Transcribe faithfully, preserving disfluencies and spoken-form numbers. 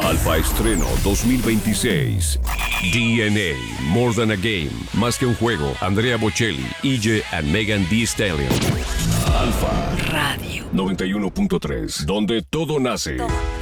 Alfa Estreno dos mil veintiséis. D N A, More Than a Game, Más que un juego. Andrea Bocelli, E J and Megan Thee Stallion. Alfa Radio noventa y uno punto tres, donde todo nace. Todo.